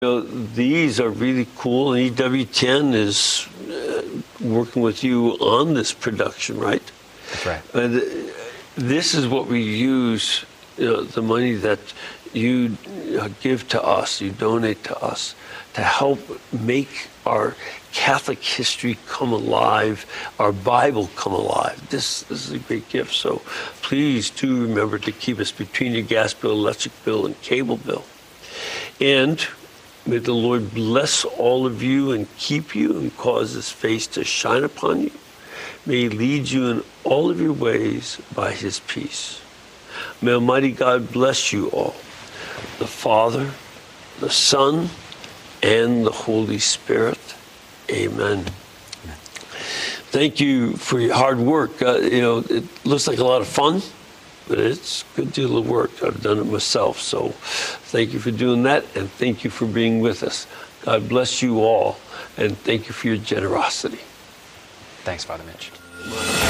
These are really cool. And EWTN is working with you on this production, right? That's right. This is what we use, the money that you give to us, you donate to us, to help make our Catholic history come alive, our Bible come alive. This is a great gift. So please do remember to keep us between your gas bill, electric bill, and cable bill. And may the Lord bless all of you and keep you and cause his face to shine upon you. May he lead you in all of your ways by his peace. May Almighty God bless you all, the Father, the Son, and the Holy Spirit. Amen. Thank you for your hard work. It looks like a lot of fun, but it's a good deal of work. I've done it myself. So thank you for doing that, and thank you for being with us. God bless you all, and thank you for your generosity. Thanks, Father Mitch.